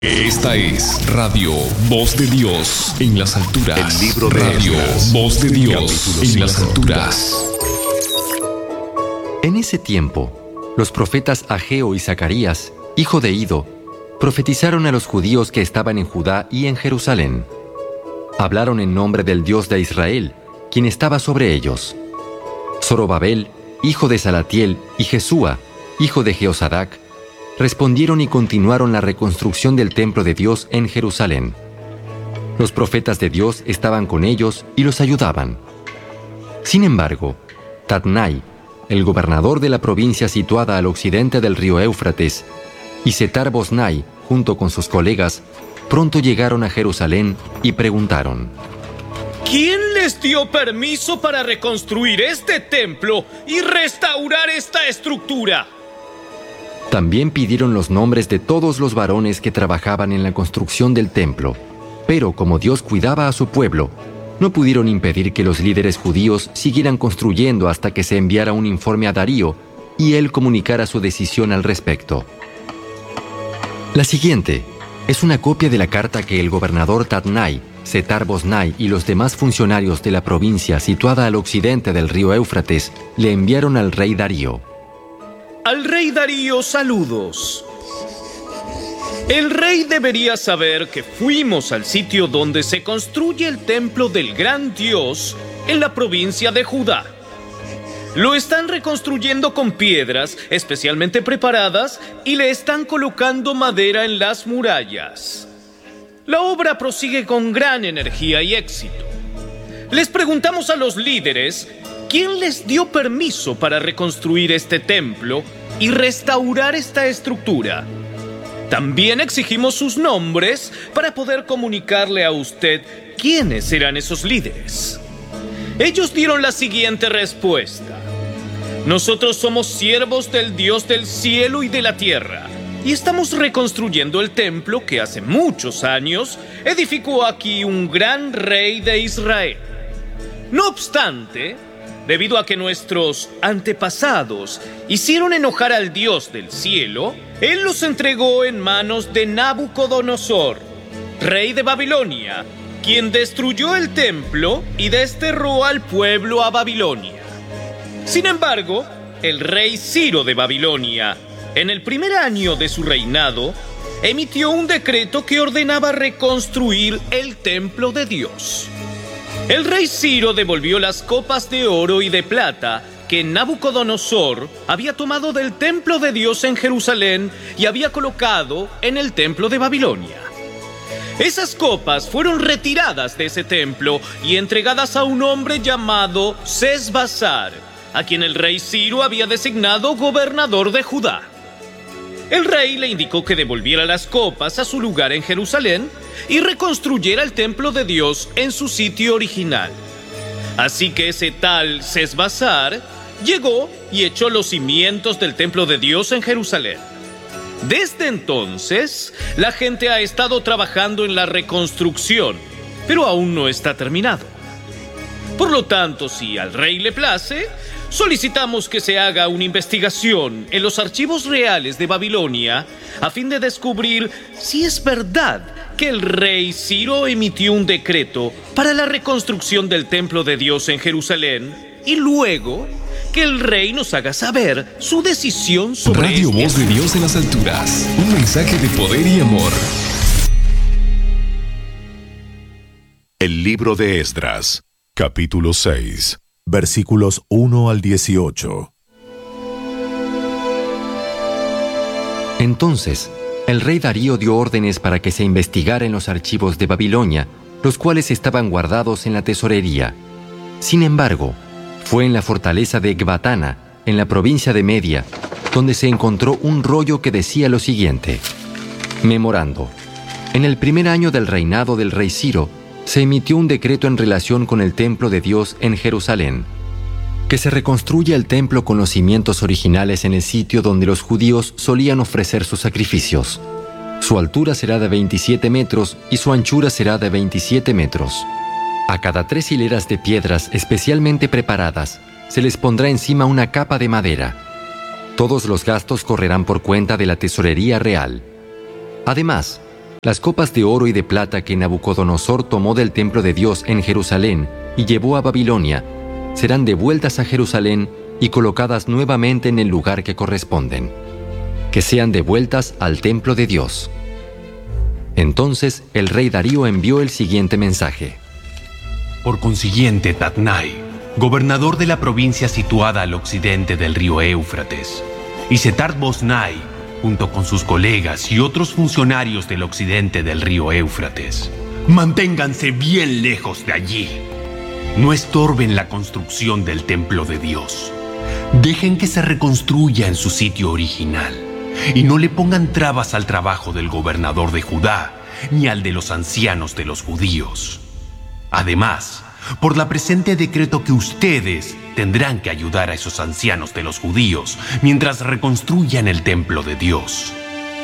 Esta es Radio Voz de Dios en las alturas. El libro de Radio Esdras, Voz de Dios capítulo en las 5. alturas. En ese tiempo, los profetas Ageo y Zacarías, hijo de Ido, profetizaron a los judíos que estaban en Judá y en Jerusalén. Hablaron en nombre del Dios de Israel, quien estaba sobre ellos. Zorobabel, hijo de Salatiel, y Jesúa, hijo de Jeosadac, respondieron y continuaron la reconstrucción del templo de Dios en Jerusalén. Los profetas de Dios estaban con ellos y los ayudaban. Sin embargo, Tatnai, el gobernador de la provincia situada al occidente del río Éufrates, y Setar-Boznai, junto con sus colegas, pronto llegaron a Jerusalén y preguntaron: ¿Quién les dio permiso para reconstruir este templo y restaurar esta estructura? También pidieron los nombres de todos los varones que trabajaban en la construcción del templo, pero como Dios cuidaba a su pueblo, no pudieron impedir que los líderes judíos siguieran construyendo hasta que se enviara un informe a Darío y él comunicara su decisión al respecto. La siguiente es una copia de la carta que el gobernador Tatnai, Setar-Boznai y los demás funcionarios de la provincia situada al occidente del río Éufrates le enviaron al rey Darío. Al rey Darío, saludos. El rey debería saber que fuimos al sitio donde se construye el templo del gran Dios en la provincia de Judá. Lo están reconstruyendo con piedras especialmente preparadas y le están colocando madera en las murallas. La obra prosigue con gran energía y éxito. Les preguntamos a los líderes quién les dio permiso para reconstruir este templo y restaurar esta estructura. También exigimos sus nombres para poder comunicarle a usted quiénes eran esos líderes. Ellos dieron la siguiente respuesta: nosotros somos siervos del Dios del cielo y de la tierra, y estamos reconstruyendo el templo que hace muchos años edificó aquí un gran rey de Israel. No obstante, debido a que nuestros antepasados hicieron enojar al Dios del cielo, Él los entregó en manos de Nabucodonosor, rey de Babilonia, quien destruyó el templo y desterró al pueblo a Babilonia. Sin embargo, el rey Ciro de Babilonia, en el primer año de su reinado, emitió un decreto que ordenaba reconstruir el templo de Dios. El rey Ciro devolvió las copas de oro y de plata que Nabucodonosor había tomado del templo de Dios en Jerusalén y había colocado en el templo de Babilonia. Esas copas fueron retiradas de ese templo y entregadas a un hombre llamado Sesbazar, a quien el rey Ciro había designado gobernador de Judá. El rey le indicó que devolviera las copas a su lugar en Jerusalén y reconstruyera el templo de Dios en su sitio original. Así que ese tal Sesbazar llegó y echó los cimientos del templo de Dios en Jerusalén. Desde entonces, la gente ha estado trabajando en la reconstrucción, pero aún no está terminado. Por lo tanto, si al rey le place, solicitamos que se haga una investigación en los archivos reales de Babilonia a fin de descubrir si es verdad que el rey Ciro emitió un decreto para la reconstrucción del templo de Dios en Jerusalén y luego que el rey nos haga saber su decisión sobre Radio Voz de Dios en las alturas. Un mensaje de poder y amor. El libro de Esdras, capítulo 6, versículos 1 al 18. Entonces, el rey Darío dio órdenes para que se investigara en los archivos de Babilonia, los cuales estaban guardados en la tesorería. Sin embargo, fue en la fortaleza de Ecbatana, en la provincia de Media, donde se encontró un rollo que decía lo siguiente: memorando. En el primer año del reinado del rey Ciro, se emitió un decreto en relación con el templo de Dios en Jerusalén, que se reconstruya el templo con los cimientos originales en el sitio donde los judíos solían ofrecer sus sacrificios. Su altura será de 27 metros y su anchura será de 27 metros. A cada 3 hileras de piedras especialmente preparadas se les pondrá encima una capa de madera. Todos los gastos correrán por cuenta de la tesorería real. Además, Las copas de oro y de plata que Nabucodonosor tomó del templo de Dios en Jerusalén y llevó a Babilonia serán devueltas a Jerusalén y colocadas nuevamente en el lugar que corresponden. Que sean devueltas al templo de Dios. Entonces el rey Darío envió el siguiente mensaje. Por consiguiente, Tatnai, gobernador de la provincia situada al occidente del río Éufrates, y Setar-Boznai, junto con sus colegas y otros funcionarios del occidente del río Éufrates, manténganse bien lejos de allí. No estorben la construcción del templo de Dios. Dejen que se reconstruya en su sitio original y no le pongan trabas al trabajo del gobernador de Judá ni al de los ancianos de los judíos. Además, por la presente decreto que ustedes tendrán que ayudar a esos ancianos de los judíos mientras reconstruyan el templo de Dios.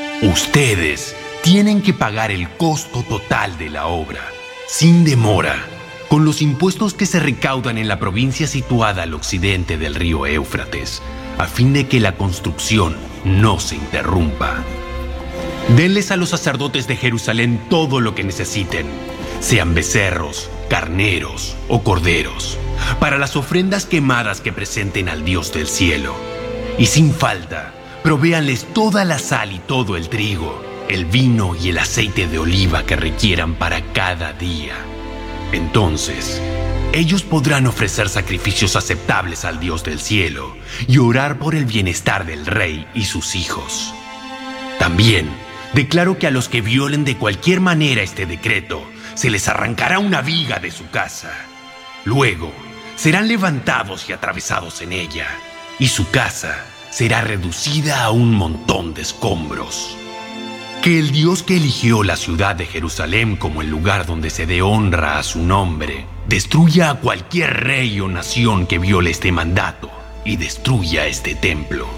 Ustedes tienen que pagar el costo total de la obra, sin demora, con los impuestos que se recaudan en la provincia situada al occidente del río Éufrates, a fin de que la construcción no se interrumpa. Denles a los sacerdotes de Jerusalén todo lo que necesiten, sean becerros, carneros o corderos, para las ofrendas quemadas que presenten al Dios del cielo. Y sin falta, provéanles toda la sal y todo el trigo, el vino y el aceite de oliva que requieran para cada día. Entonces, ellos podrán ofrecer sacrificios aceptables al Dios del cielo y orar por el bienestar del rey y sus hijos. También declaro que a los que violen de cualquier manera este decreto, se les arrancará una viga de su casa. Luego, serán levantados y atravesados en ella, y su casa será reducida a un montón de escombros. Que el Dios que eligió la ciudad de Jerusalén como el lugar donde se dé honra a su nombre, destruya a cualquier rey o nación que viole este mandato y destruya este templo.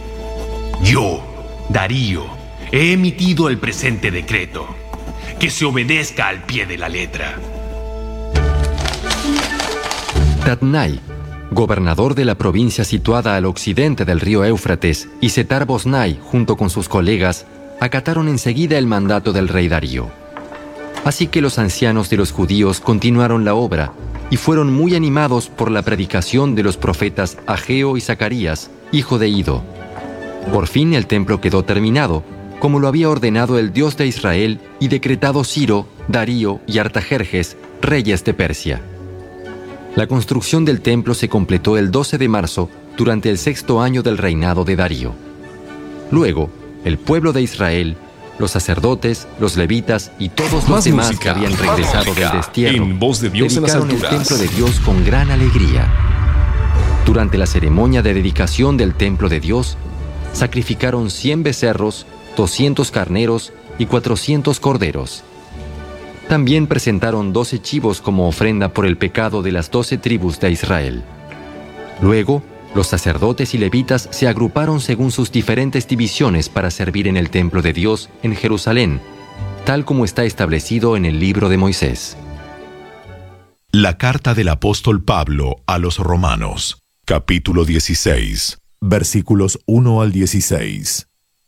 Yo, Darío, he emitido el presente decreto. Que se obedezca al pie de la letra. Tatnai, gobernador de la provincia situada al occidente del río Éufrates, y Setar-Boznai, junto con sus colegas, acataron enseguida el mandato del rey Darío. Así que los ancianos de los judíos continuaron la obra y fueron muy animados por la predicación de los profetas Ageo y Zacarías, hijo de Ido. Por fin el templo quedó terminado, como lo había ordenado el Dios de Israel y decretado Ciro, Darío y Artajerjes, reyes de Persia. La construcción del templo se completó el 12 de marzo durante el 6º año del reinado de Darío. Luego, el pueblo de Israel, los sacerdotes, los levitas y todos los demás que habían regresado del destierro, en Voz de Dios en las dedicaron el alturas. templo de Dios con gran alegría. Durante la ceremonia de dedicación del templo de Dios, sacrificaron 100 becerros, 200 carneros y 400 corderos. También presentaron 12 chivos como ofrenda por el pecado de las 12 tribus de Israel. Luego, los sacerdotes y levitas se agruparon según sus diferentes divisiones para servir en el templo de Dios en Jerusalén, tal como está establecido en el libro de Moisés. La carta del apóstol Pablo a los Romanos, capítulo 16, versículos 1 al 16.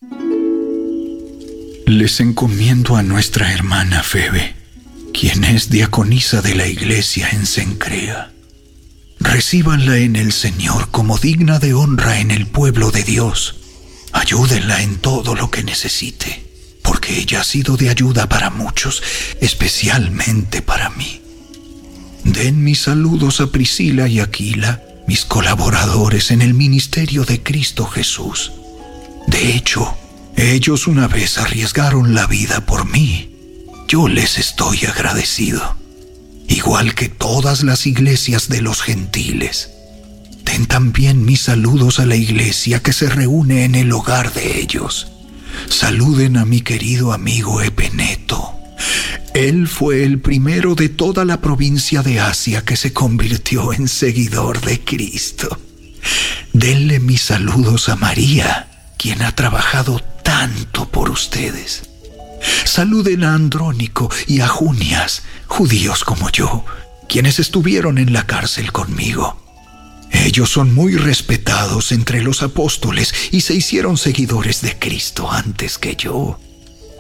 Les encomiendo a nuestra hermana Febe, quien es diaconisa de la iglesia en Cencrea. Recíbanla en el Señor como digna de honra en el pueblo de Dios. Ayúdenla en todo lo que necesite, porque ella ha sido de ayuda para muchos, especialmente para mí. Den mis saludos a Priscila y Aquila, mis colaboradores en el ministerio de Cristo Jesús. De hecho, ellos una vez arriesgaron la vida por mí. Yo les estoy agradecido, igual que todas las iglesias de los gentiles. Den también mis saludos a la iglesia que se reúne en el hogar de ellos. Saluden a mi querido amigo Epeneto. Él fue el primero de toda la provincia de Asia que se convirtió en seguidor de Cristo. Denle mis saludos a María, quien ha trabajado tanto por ustedes. Saluden a Andrónico y a Junias, judíos como yo, quienes estuvieron en la cárcel conmigo. Ellos son muy respetados entre los apóstoles y se hicieron seguidores de Cristo antes que yo.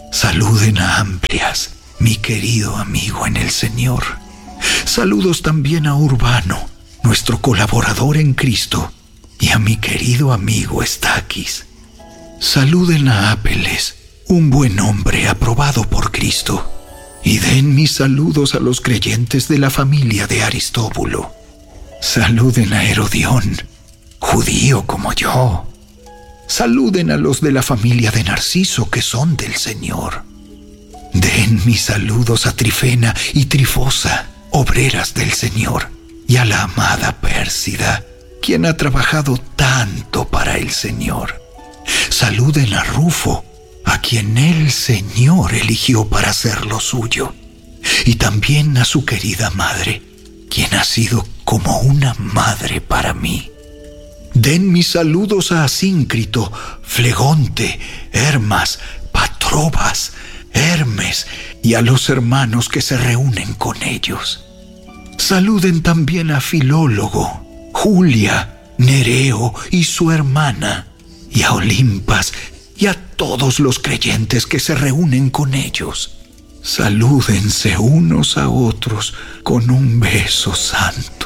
Saluden a Amplias, mi querido amigo en el Señor. Saludos también a Urbano, nuestro colaborador en Cristo, y a mi querido amigo Estaquis. Saluden a Apeles, un buen hombre aprobado por Cristo, y den mis saludos a los creyentes de la familia de Aristóbulo. Saluden a Herodión, judío como yo. Saluden a los de la familia de Narciso, que son del Señor. Den mis saludos a Trifena y Trifosa, obreras del Señor, y a la amada Pérsida, quien ha trabajado tanto para el Señor. Saluden a Rufo, a quien el Señor eligió para hacer lo suyo, y también a su querida madre, quien ha sido como una madre para mí. Den mis saludos a Asíncrito, Flegonte, Hermas, Patrobas, Hermes y a los hermanos que se reúnen con ellos. Saluden también a Filólogo, Julia, Nereo y su hermana, y a Olimpas y a todos los creyentes que se reúnen con ellos. Salúdense unos a otros con un beso santo.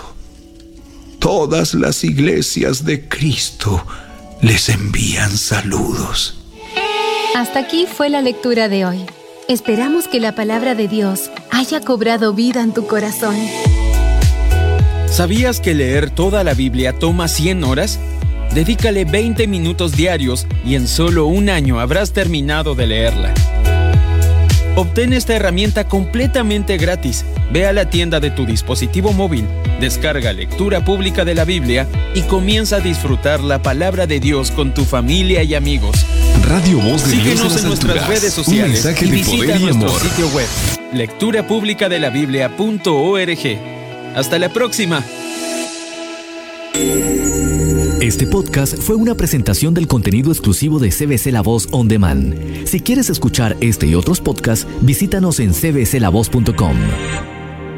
Todas las iglesias de Cristo les envían saludos. Hasta aquí fue la lectura de hoy. Esperamos que la palabra de Dios haya cobrado vida en tu corazón. ¿Sabías que leer toda la Biblia toma 100 horas? Dedícale 20 minutos diarios y en solo un año habrás terminado de leerla. Obtén esta herramienta completamente gratis. Ve a la tienda de tu dispositivo móvil, descarga Lectura Pública de la Biblia y comienza a disfrutar la palabra de Dios con tu familia y amigos. Radio Voz de Dios Síguenos en nuestras redes sociales y visita nuestro sitio web, lecturapublicadelabiblia.org. Hasta la próxima. Este podcast fue una presentación del contenido exclusivo de CBC La Voz On Demand. Si quieres escuchar este y otros podcasts, visítanos en cbclavoz.com.